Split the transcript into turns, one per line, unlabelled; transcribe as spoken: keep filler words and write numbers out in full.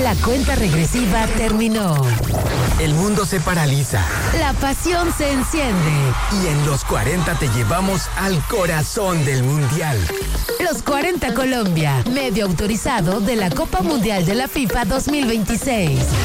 La cuenta regresiva terminó.
El mundo se paraliza.
La pasión se enciende.
Y en los cuarenta te llevamos al corazón del Mundial.
Los cuarenta Colombia, medio autorizado de la Copa Mundial de la FIFA dos mil veintiséis.